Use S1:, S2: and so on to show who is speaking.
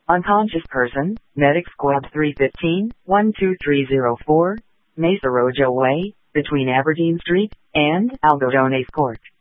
S1: Unconscious person, Medic Squad 315, 12304, Mesa Rojo Way, between Aberdeen Street and Algodones Court.